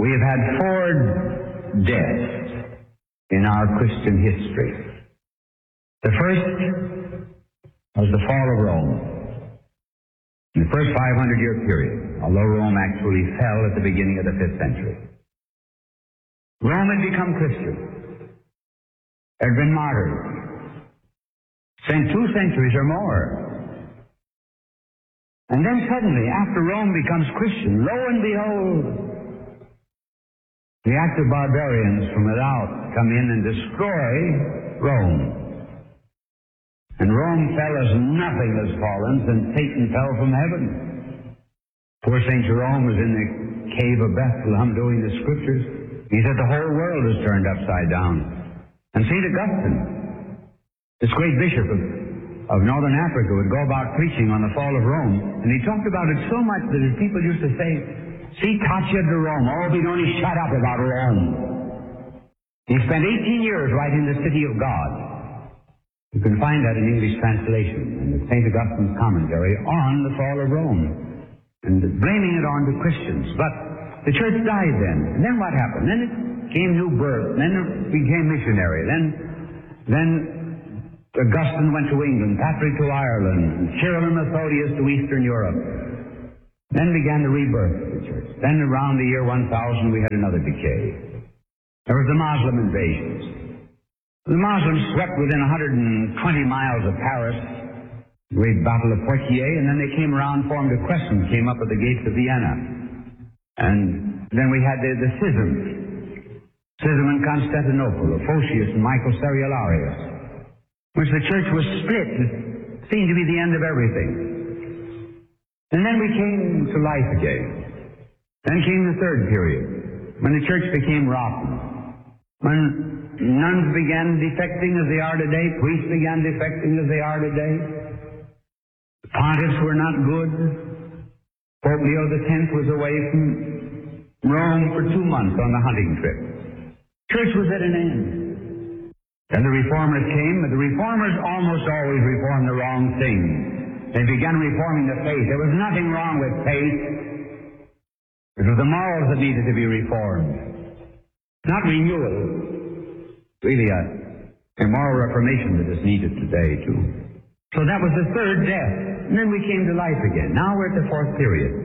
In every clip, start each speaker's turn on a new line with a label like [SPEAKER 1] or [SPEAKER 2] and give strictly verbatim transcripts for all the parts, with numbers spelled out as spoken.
[SPEAKER 1] We have had four deaths in our Christian history. The first was the fall of Rome. In the first five hundred year period, although Rome actually fell at the beginning of the fifth century. Rome had become Christian, had been martyred, spent two centuries or more. And then suddenly, after Rome becomes Christian, lo and behold, the active barbarians from without come in and destroy Rome. And Rome fell as nothing has fallen since Satan fell from heaven. Poor Saint Jerome was in the cave of Bethlehem doing the scriptures. He said the whole world is turned upside down. And Saint Augustine, this great bishop of, of northern Africa, would go about preaching on the fall of Rome, and he talked about it so much that his people used to say, "See, Taccia de Rome, oh, we don't only shut up about Rome." He spent eighteen years writing The City of God. You can find that in English translation in the Saint Augustine's commentary on the fall of Rome, and blaming it on the Christians. But the church died then. And then what happened? Then it came new birth. Then it became missionary. Then, then Augustine went to England, Patrick to Ireland, Cyril and Methodius to Eastern Europe. Then began the rebirth of the church. Then around the year one thousand we had another decay. There was the Muslim invasions. The Muslims swept within one hundred twenty miles of Paris, the great Battle of Poitiers, and then they came around, formed a crescent, came up at the gates of Vienna. And then we had the, the schisms. Schism in Constantinople, of Photius and Michael Cerularius, which the church was split. It seemed to be the end of everything. And then we came to life again. Then came the third period, when the church became rotten. When nuns began defecting as they are today, priests began defecting as they are today. The pontiffs were not good. Pope Leo the Tenth was away from Rome for two months on the hunting trip. Church was at an end. Then the reformers came, but the reformers almost always reformed the wrong thing. They began reforming the faith. There was nothing wrong with faith. It was the morals that needed to be reformed. Not renewal. Really a, a moral reformation that is needed today, too. So that was the third death. And then we came to life again. Now we're at the fourth period.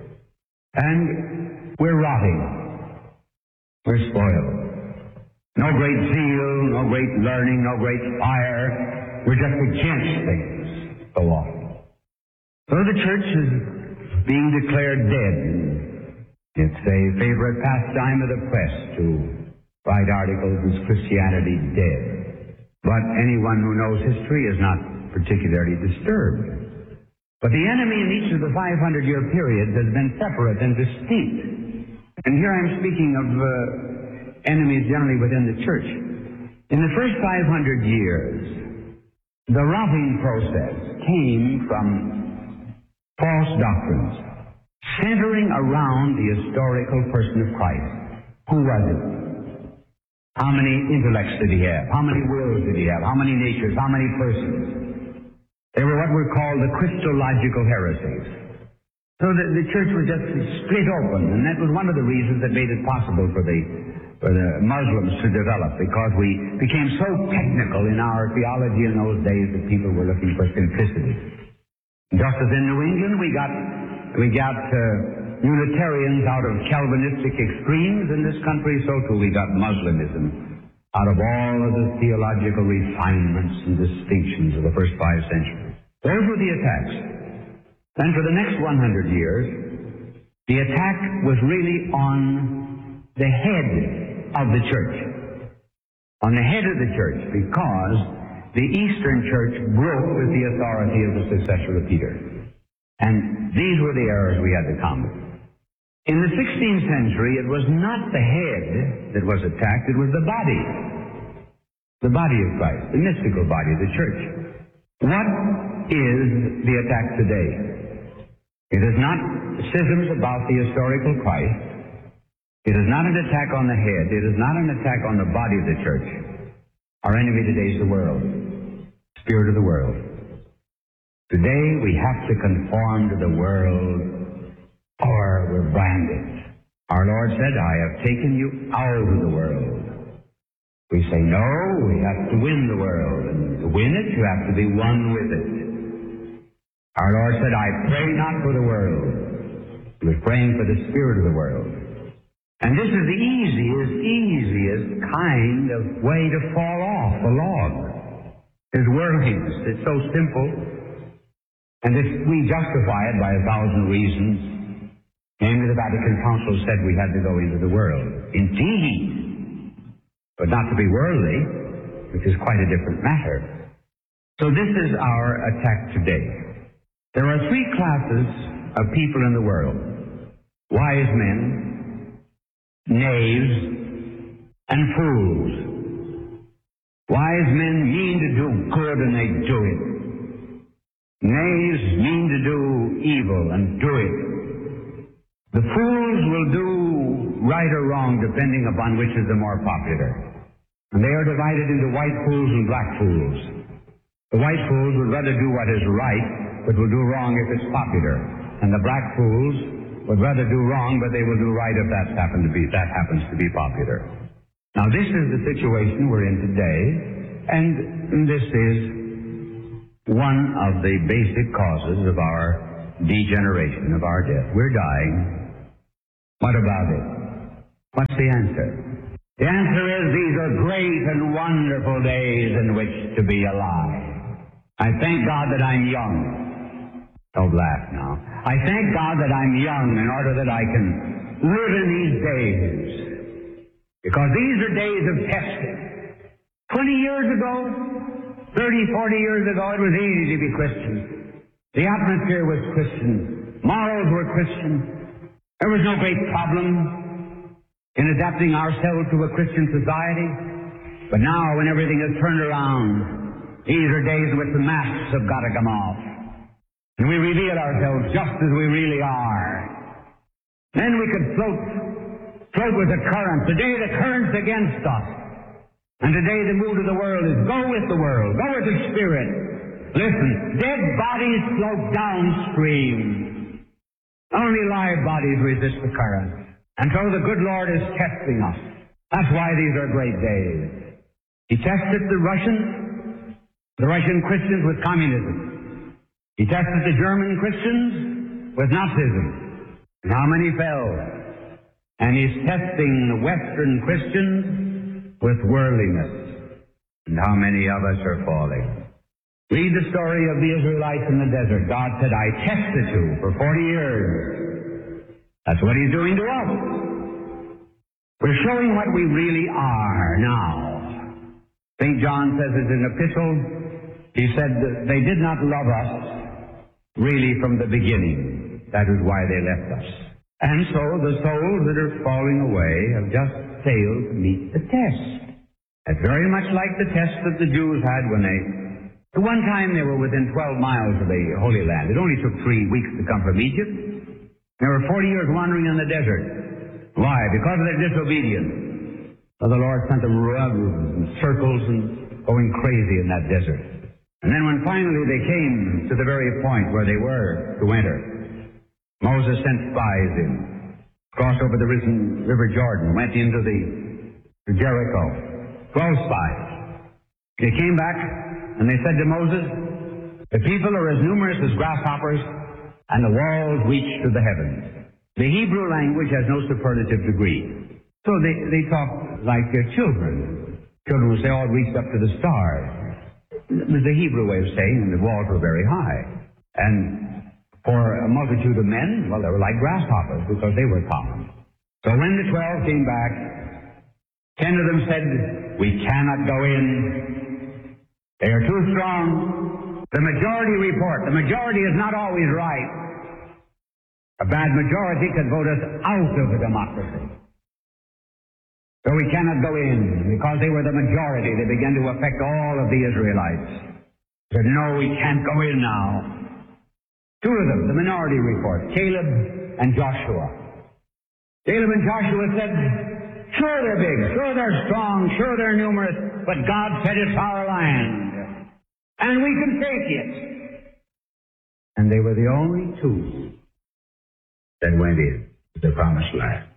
[SPEAKER 1] And we're rotting. We're spoiled. No great zeal, no great learning, no great fire. We're just against things. Go on. So the church is being declared dead. It's a favorite pastime of the press to write articles, "Is Christianity dead?" But anyone who knows history is not particularly disturbed. But the enemy in each of the five hundred year periods has been separate and distinct. And here I'm speaking of uh, enemies generally within the church. In the first five hundred years, the rotting process came from false doctrines, centering around the historical person of Christ. Who was it? How many intellects did he have? How many wills did he have? How many natures? How many persons? They were what were called the Christological heresies. So the, the church was just split open, and that was one of the reasons that made it possible for the, for the Muslims to develop, because we became so technical in our theology in those days that people were looking for simplicity. Just as in New England, we got we got uh, Unitarians out of Calvinistic extremes. In this country, so too we got Muslimism out of all of the theological refinements and distinctions of the first five centuries. Those were the attacks. Then for the next one hundred years, the attack was really on the head of the church. On the head of the church, because the Eastern Church broke with the authority of the successor of Peter. And these were the errors we had to combat. In the sixteenth century, it was not the head that was attacked, it was the body. The body of Christ, the mystical body, the church. What is the attack today? It is not schisms about the historical Christ. It is not an attack on the head. It is not an attack on the body of the church. Our enemy today is the world, spirit of the world. Today we have to conform to the world, or we're branded. Our Lord said, I have taken you out of the world. We say, no, we have to win the world. And to win it, you have to be one with it. Our Lord said, I pray not for the world. He was praying for the spirit of the world. And this is the easiest, easiest kind of way to fall off the log. Is worldliness. It's so simple. And if we justify it by a thousand reasons, namely the Vatican Council said we had to go into the world. Indeed. But not to be worldly, which is quite a different matter. So this is our attack today. There are three classes of people in the world. Wise men, knaves, and fools. Wise men mean to do good and they do it. Knaves mean to do evil and do it. The fools will do right or wrong depending upon which is the more popular. And they are divided into white fools and black fools. The white fools would rather do what is right, but will do wrong if it's popular. And the black fools would rather do wrong, but they will do right if that happens to be that happens to be popular. Now this is the situation we're in today, and this is one of the basic causes of our degeneration, of our death. We're dying. What about it? What's the answer? The answer is these are great and wonderful days in which to be alive. I thank God that I'm young. Don't laugh now. I thank God that I'm young in order that I can live in these days. Because these are days of testing. Twenty years ago, thirty, forty years ago, it was easy to be Christian. The atmosphere was Christian. Morals were Christian. There was no great problem in adapting ourselves to a Christian society. But now, when everything is turned around, these are days in which the masks have got to come off. And we reveal ourselves just as we really are. Then we could float Float with the current. Today the current's against us. And today the mood of the world is go with the world. Go with the Spirit. Listen, dead bodies float downstream. Only live bodies resist the current. And so the good Lord is testing us. That's why these are great days. He tested the Russians, the Russian Christians with communism. He tested the German Christians with Nazism. And how many fell? And he's testing the Western Christians with worldliness. And how many of us are falling? Read the story of the Israelites in the desert. God said, I tested you for forty years. That's what he's doing to us. We're showing what we really are now. Saint John says in an epistle, he said that they did not love us really from the beginning. That is why they left us. And so the souls that are falling away have just failed to meet the test. It's very much like the test that the Jews had when they... At one time they were within twelve miles of the Holy Land. It only took three weeks to come from Egypt. They were forty years wandering in the desert. Why? Because of their disobedience. So the Lord sent them around in circles and going crazy in that desert. And then when finally they came to the very point where they were to enter, Moses sent spies in, crossed over the risen River Jordan, went into the to Jericho. Twelve spies. They came back and they said to Moses, the people are as numerous as grasshoppers and the walls reach to the heavens. The Hebrew language has no superlative degree. So they, they talk like their children. Children will say, oh, it reached up to the stars. It was the Hebrew way of saying the walls were very high. And for a multitude of men, well, they were like grasshoppers because they were common. So when the twelve came back, ten of them said, we cannot go in. They are too strong. The majority report. The majority is not always right. A bad majority could vote us out of the democracy. So we cannot go in. Because they were the majority, they began to affect all of the Israelites. They said, no, we can't go in now. Two of them, the minority report, Caleb and Joshua. Caleb and Joshua said, sure they're big, sure they're strong, sure they're numerous, but God said it's our land, and we can take it. And they were the only two that went in to the promised land.